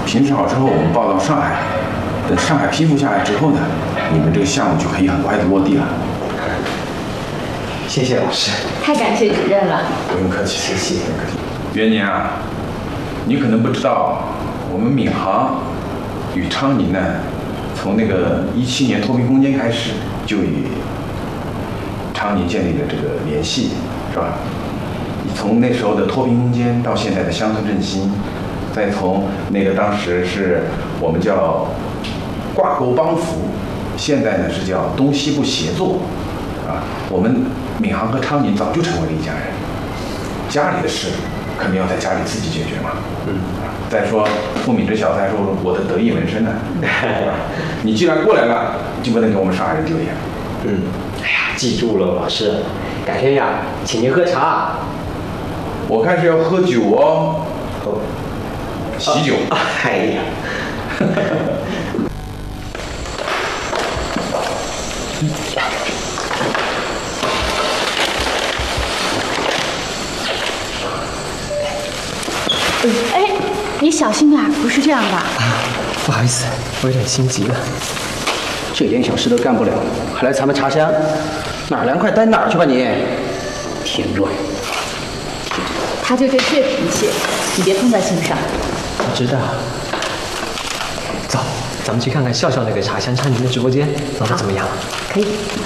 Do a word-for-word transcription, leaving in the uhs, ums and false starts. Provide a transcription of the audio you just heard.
评审好之后，我们报到上海，等上海批复下来之后呢，你们这个项目就可以很快的落地了。 谢谢老师， 太感谢主任了。 不用客气， 谢谢。 元年啊，你可能不知道，我们闵行与昌宁呢，从那个一七年脱贫攻坚开始，就与昌宁建立了这个联系，是吧？从那时候的脱贫攻坚到现在的乡村振兴，再从那个当时是我们叫挂钩帮扶，现在呢是叫东西部协作，啊，我们闵行和昌宁早就成为了一家人。家里的事肯定要在家里自己解决嘛。 嗯。 再说傅敏这小子还说我的得意门生呢，你既然过来了，就不能给我们上海人丢脸。 嗯。哎呀，记住了，老师，改天呀，请您喝茶。 我看是要喝酒哦。 哦。 喜酒。 啊、哎呀。 哎，你小心啊，不是这样的。啊， 不好意思，我有点心急了。这点小事都干不了，还来咱们茶乡，哪儿凉快待哪儿去吧你！添乱。 他就这倔脾气，你别放在心上。 我知道。走，咱们去看看笑笑那个茶香昌宁的直播间，做的怎么样？ 可以。